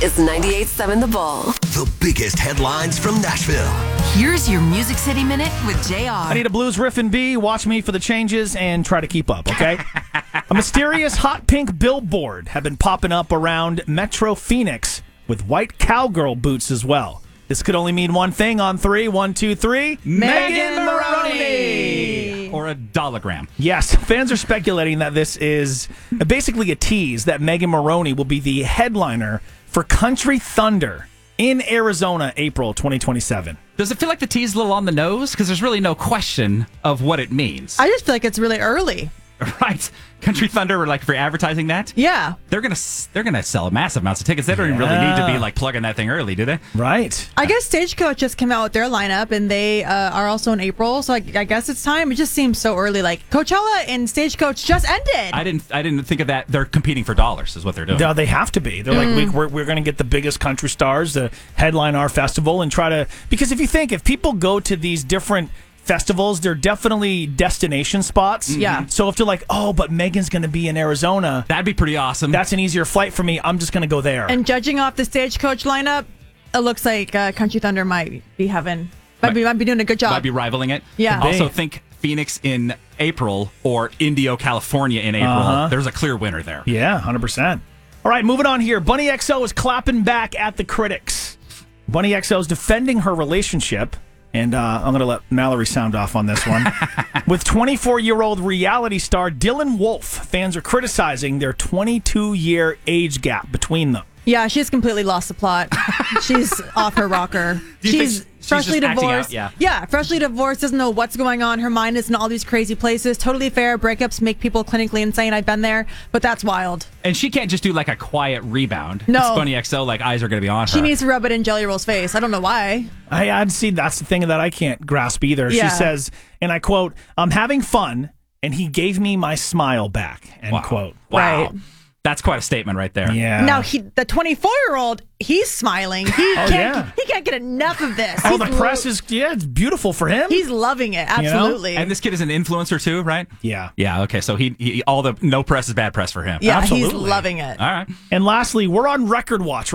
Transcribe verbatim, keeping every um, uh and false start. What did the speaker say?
is ninety-eight point seven The Bull. The biggest headlines from Nashville. Here's your Music City Minute with J R. I need a blues riff and B. Watch me for the changes and try to keep up, okay? A mysterious hot pink billboard have been popping up around Metro Phoenix with white cowgirl boots as well. This could only mean one thing on three. One, two, three. Megan Maroney! Or a dologram. Yes, fans are speculating that this is basically a tease that Megan Maroney will be the headliner for Country Thunder in Arizona, April twenty twenty-seven. Does it feel like the tea's a little on the nose? Because there's really no question of what it means. I just feel like it's really early. Right? Country Thunder, like for advertising that? Yeah. They're gonna they're gonna sell massive amounts of tickets. They don't even really need to be like plugging that thing early, do they? Right. I guess Stagecoach just came out with their lineup, and they uh, are also in April. So I, I guess it's time. It just seems so early. Like Coachella and Stagecoach just ended. I didn't I didn't think of that. They're competing for dollars, is what they're doing. No, they have to be. They're Mm. like, we, we're, we're going to get the biggest country stars to headline our festival and try to. Because if you think, if people go to these different festivals, they're definitely destination spots. Yeah. So if they're like, oh, but Megan's going to be in Arizona, That'd be pretty awesome. that's an easier flight for me. I'm just going to go there. And judging off the Stagecoach lineup, it looks like uh, Country Thunder might be having, might, Might- be, might be doing a good job. Might be rivaling it. Yeah. Could be. Also, think Phoenix in April or Indio, California in April. Uh-huh. There's a clear winner there. Yeah, one hundred percent. All right, moving on here. Bunny X O is clapping back at the critics. Bunny X O is defending her relationship, and uh, I'm going to let Mallory sound off on this one. With twenty-four-year-old reality star Dylan Wolf, fans are criticizing their twenty-two-year age gap between them. Yeah, she's completely lost the plot. She's off her rocker. Do you think She's she's freshly just acting divorced. out? Yeah. yeah, freshly divorced, doesn't know what's going on. Her mind is in all these crazy places. Totally fair. Breakups make people clinically insane. I've been there, but that's wild. And she can't just do like a quiet rebound. No. It's Bunny X O, like eyes are going to be on her. She needs to rub it in Jelly Roll's face. I don't know why. I, I'd see that's the thing that I can't grasp either. Yeah. She says, and I quote, I'm having fun, and he gave me my smile back, end Wow. quote. Wow. Right. That's quite a statement right there. Yeah. Now he, the twenty-four-year-old, he's smiling. He can't. yeah. He can't get enough of this. Oh, He's the lo- press is, yeah, it's beautiful for him. He's loving it. You know? Absolutely. And this kid is an influencer too, right? yeah. Yeah, okay. So he, he all the no press is bad press for him. yeah, he's absolutely. loving it. All right. And lastly, we're on record watch